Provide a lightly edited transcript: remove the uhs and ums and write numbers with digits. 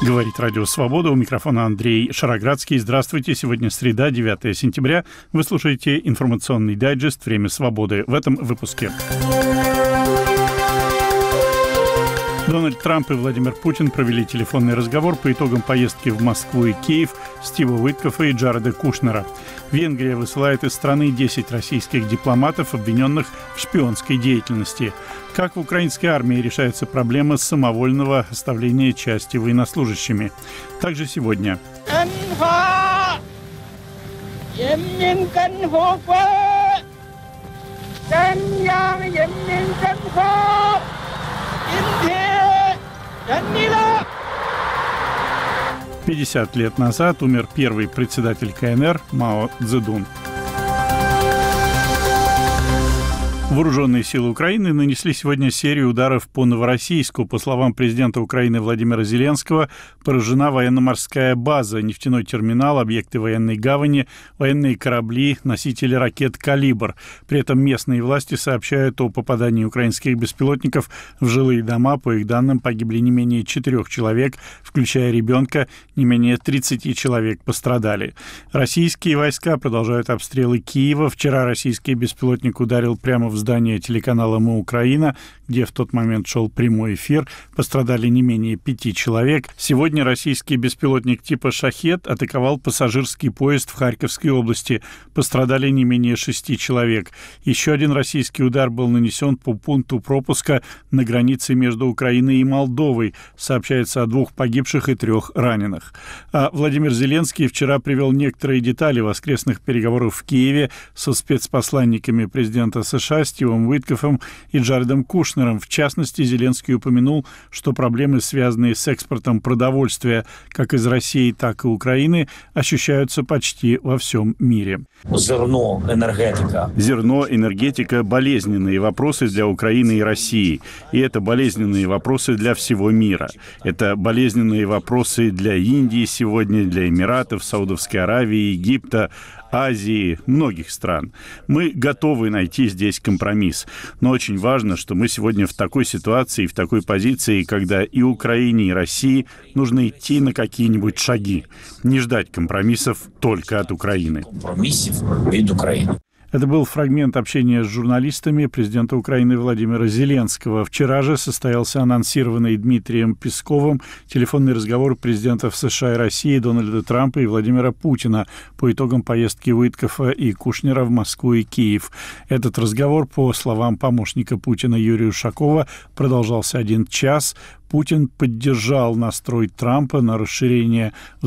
Говорит Радио Свобода. У микрофона Андрей Шароградский. Здравствуйте. Сегодня среда, 9 сентября. Вы слушаете информационный дайджест «Время свободы». В этом выпуске. Дональд Трамп и Владимир Путин провели телефонный разговор по итогам поездки в Москву и Киев Стива Уиткофа и Джареда Кушнера. Венгрия высылает из страны 10 российских дипломатов, обвиненных в шпионской деятельности. Как в украинской армии решается проблема самовольного оставления части военнослужащими. Также сегодня. Данила! 50 лет назад умер первый председатель КНР Мао Цзэдун. Вооруженные силы Украины нанесли сегодня серию ударов по Новороссийску. По словам президента Украины Владимира Зеленского, поражена военно-морская база, нефтяной терминал, объекты военной гавани, военные корабли, носители ракет «Калибр». При этом местные власти сообщают о попадании украинских беспилотников в жилые дома. По их данным, погибли не менее 4 человек, включая ребенка, не менее 30 человек пострадали. Российские войска продолжают обстрелы Киева. Вчера российский беспилотник ударил прямо в здание телеканала «Мы Украина», где в тот момент шел прямой эфир. Пострадали не менее 5 человек. Сегодня российский беспилотник типа «Шахед» атаковал пассажирский поезд в Харьковской области. Пострадали не менее 6 человек. Еще один российский удар был нанесен по пункту пропуска на границе между Украиной и Молдовой. Сообщается о 2 погибших и 3 раненых. А Владимир Зеленский вчера привел некоторые детали воскресных переговоров в Киеве со спецпосланниками президента США Стивом Уиткофом и Джаредом Кушнером. В частности, Зеленский упомянул, что проблемы, связанные с экспортом продовольствия как из России, так и Украины, ощущаются почти во всем мире. Зерно, энергетика – болезненные вопросы для Украины и России. И это болезненные вопросы для всего мира. Это болезненные вопросы для Индии сегодня, для Эмиратов, Саудовской Аравии, Египта, Азии, многих стран. Мы готовы найти здесь компромисс. Но очень важно, что мы сегодня в такой ситуации, в такой позиции, когда и Украине, и России нужно идти на какие-нибудь шаги. Не ждать компромиссов только от Украины. Это был фрагмент общения с журналистами президента Украины Владимира Зеленского. Вчера же состоялся анонсированный Дмитрием Песковым телефонный разговор президентов США и России Дональда Трампа и Владимира Путина по итогам поездки Уиткофа и Кушнера в Москву и Киев. Этот разговор, по словам помощника Путина Юрия Ушакова, продолжался 1 час. Путин поддержал настрой Трампа на расширение